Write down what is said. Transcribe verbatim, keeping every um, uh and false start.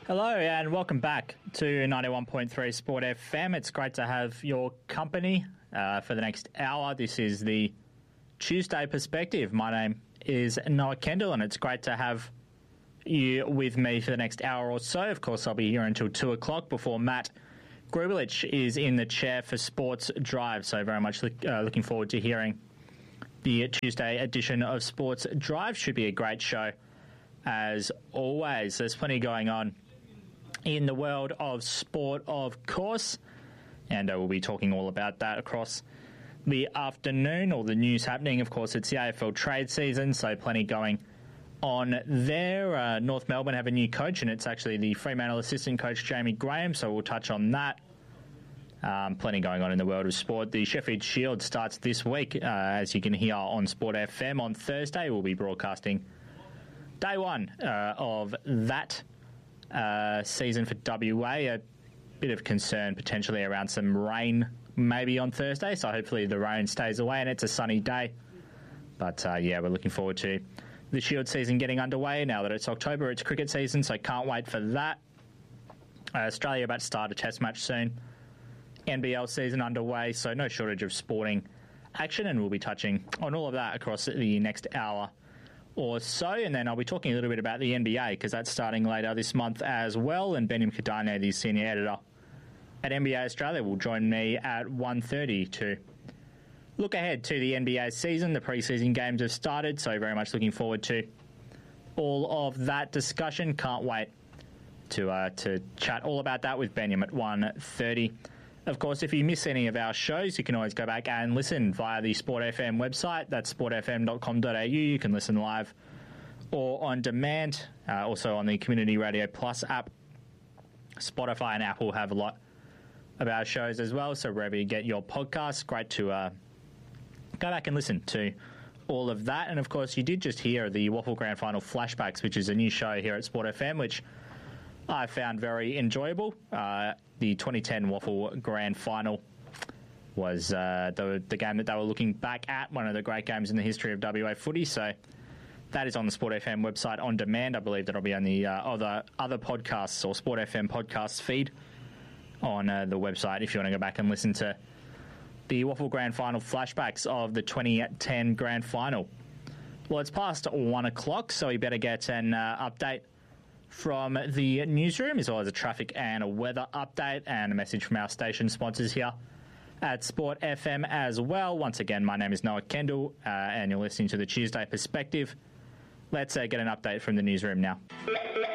Hello and welcome back to ninety-one point three Sport F M. It's great to have your company uh, for the next hour. This is the Tuesday Perspective. My name is Noah Kendall and it's great to have you with me for the next hour or so. Of course, I'll be here until two o'clock before Matt Grubelich is in the chair for Sports Drive. So very much look, uh, looking forward to hearing the Tuesday edition of Sports Drive. Should be a great show as always. There's plenty going on in the world of sport, of course, and uh, we'll be talking all about that across the afternoon. All the news happening, of course, it's the A F L trade season, so plenty going on there. Uh, North Melbourne have a new coach, and it's actually the Fremantle assistant coach, Jamie Graham, so we'll touch on that. Um, plenty going on in the world of sport. The Sheffield Shield starts this week, uh, as you can hear on Sport F M. On Thursday, we'll be broadcasting day one uh, of that Uh, season for W A. A bit of concern potentially around some rain maybe on Thursday, so hopefully the rain stays away and it's a sunny day. But uh, yeah, we're looking forward to the Shield season getting underway now that it's October. It's cricket season, so can't wait for that. Uh, Australia about to start a test match soon. N B L season underway, so no shortage of sporting action, and we'll be touching on all of that across the next hour or so, and then I'll be talking a little bit about the N B A because that's starting later this month as well, and Benyam Kidane, the senior editor at N B A Australia, will join me at one thirty to look ahead to the N B A season. The preseason games have started, so very much looking forward to all of that discussion. Can't wait to uh, to chat all about that with Benyam at one thirty. Of course, if you miss any of our shows, you can always go back and listen via the Sport F M website. That's sport f m dot com dot a u. You can listen live or on demand. Uh, also on the Community Radio Plus app. Spotify and Apple have a lot of our shows as well. So wherever you get your podcasts, great to uh, go back and listen to all of that. And of course, you did just hear the Waffle Grand Final Flashbacks, which is a new show here at Sport F M, which I found very enjoyable. Uh, the twenty ten Waffle Grand Final was uh, the, the game that they were looking back at, one of the great games in the history of W A footy. So that is on the Sport F M website on demand. I believe that'll be on the uh, other other podcasts or Sport F M podcasts feed on uh, the website if you want to go back and listen to the Waffle Grand Final flashbacks of the twenty ten Grand Final. Well, it's past one o'clock, so we better get an uh, update from the newsroom, as well as a traffic and a weather update and a message from our station sponsors here at Sport F M as well. Once again, my name is Noah Kendall, uh, and you're listening to the Tuesday Perspective. Let's uh, get an update from the newsroom now.